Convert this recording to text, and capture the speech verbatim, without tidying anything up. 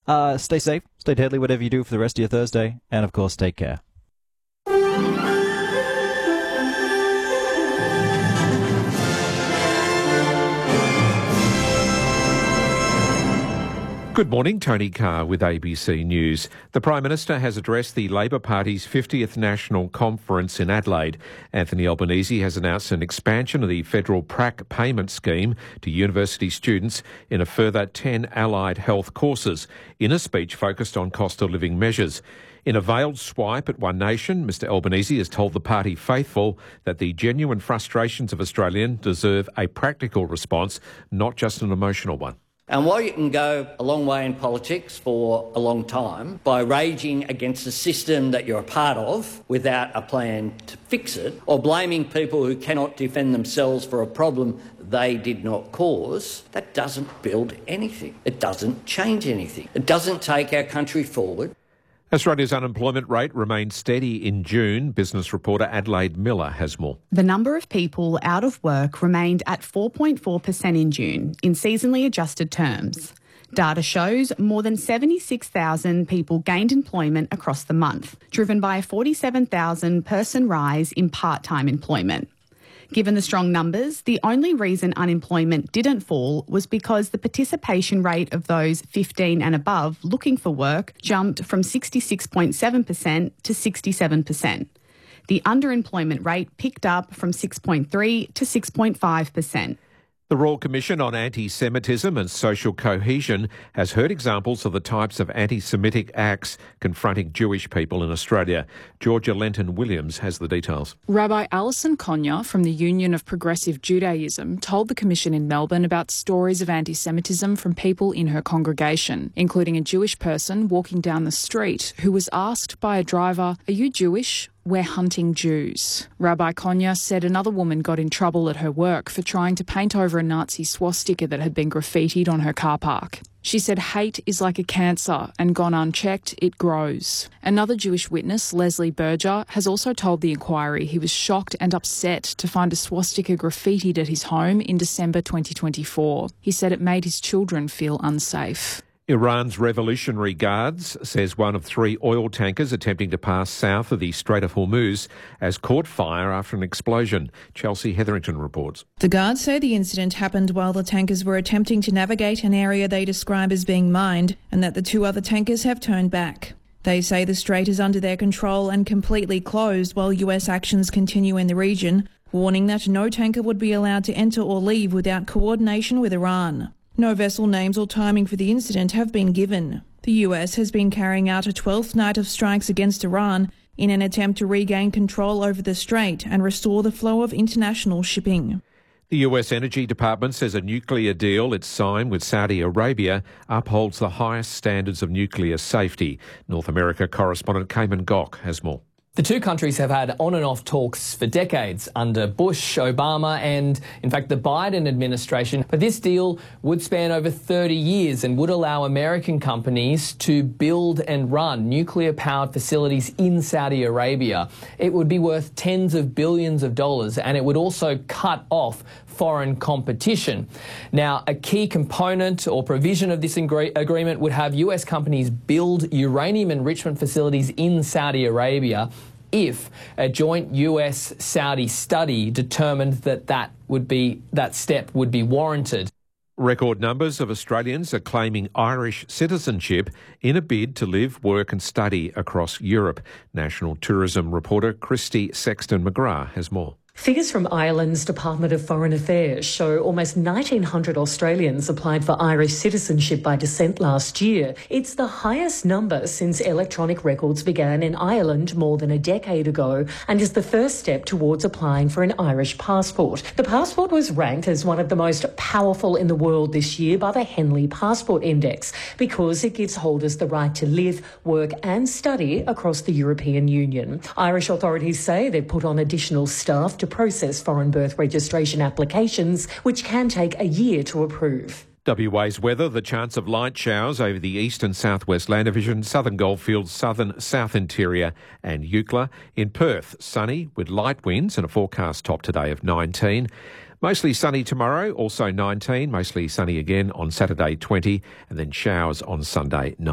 Uh, stay safe, stay deadly, whatever you do for the rest of your Thursday, and of course, take care. Good morning, Tony Carr with A B C News. The Prime Minister has addressed the Labor Party's fiftieth National Conference in Adelaide. Anthony Albanese has announced an expansion of the federal P R A C payment scheme to university students in a further ten allied health courses, in a speech focused on cost of living measures. In a veiled swipe at One Nation, Mr Albanese has told the party faithful that the genuine frustrations of Australians deserve a practical response, not just an emotional one. And while you can go a long way in politics for a long time by raging against a system that you're a part of without a plan to fix it, or blaming people who cannot defend themselves for a problem they did not cause, that doesn't build anything. It doesn't change anything. It doesn't take our country forward. Australia's unemployment rate remained steady in June. Business reporter Adelaide Miller has more. The number of people out of work remained at four point four percent in June, in seasonally adjusted terms. Data shows more than seventy-six thousand people gained employment across the month, driven by a forty-seven thousand person rise in part-time employment. Given the strong numbers, the only reason unemployment didn't fall was because the participation rate of those fifteen and above looking for work jumped from sixty-six point seven percent to sixty-seven percent. The underemployment rate picked up from six point three to six point five percent. The Royal Commission on Anti-Semitism and Social Cohesion has heard examples of the types of anti-Semitic acts confronting Jewish people in Australia. Georgia Lenton-Williams has the details. Rabbi Alison Konya from the Union of Progressive Judaism told the Commission in Melbourne about stories of anti-Semitism from people in her congregation, including a Jewish person walking down the street who was asked by a driver, "Are you Jewish? We're hunting Jews." Rabbi Konya said another woman got in trouble at her work for trying to paint over a Nazi swastika that had been graffitied on her car park. She said hate is like a cancer and gone unchecked, it grows. Another Jewish witness, Leslie Berger, has also told the inquiry he was shocked and upset to find a swastika graffitied at his home in December twenty twenty-four. He said it made his children feel unsafe. Iran's Revolutionary Guards says one of three oil tankers attempting to pass south of the Strait of Hormuz has caught fire after an explosion. Chelsea Hetherington reports. The guards say the incident happened while the tankers were attempting to navigate an area they describe as being mined, and that the two other tankers have turned back. They say the strait is under their control and completely closed while U S actions continue in the region, warning that no tanker would be allowed to enter or leave without coordination with Iran. No vessel names or timing for the incident have been given. The U S has been carrying out a twelfth night of strikes against Iran in an attempt to regain control over the strait and restore the flow of international shipping. The U S Energy Department says a nuclear deal it's signed with Saudi Arabia upholds the highest standards of nuclear safety. North America correspondent Cayman Gok has more. The two countries have had on and off talks for decades under Bush, Obama and, in fact, the Biden administration. But this deal would span over thirty years and would allow American companies to build and run nuclear-powered facilities in Saudi Arabia. It would be worth tens of billions of dollars, and it would also cut off foreign competition. Now, a key component or provision of this agree- agreement would have U S companies build uranium enrichment facilities in Saudi Arabia if a joint U S Saudi study determined that that would be that step would be warranted. Record numbers of Australians are claiming Irish citizenship in a bid to live, work and study across Europe. National Tourism reporter Christy Sexton-McGrath has more. Figures from Ireland's Department of Foreign Affairs show almost nineteen hundred Australians applied for Irish citizenship by descent last year. It's the highest number since electronic records began in Ireland more than a decade ago and is the first step towards applying for an Irish passport. The passport was ranked as one of the most powerful in the world this year by the Henley Passport Index because it gives holders the right to live, work and study across the European Union. Irish authorities say they've put on additional staff to process foreign birth registration applications, which can take a year to approve. W A's weather, the chance of light showers over the east and southwest land division, southern Goldfields, southern south interior and Eucla. In Perth, sunny with light winds and a forecast top today of nineteen. Mostly sunny tomorrow, also nineteen. Mostly sunny again on Saturday, twenty, and then showers on Sunday, nine.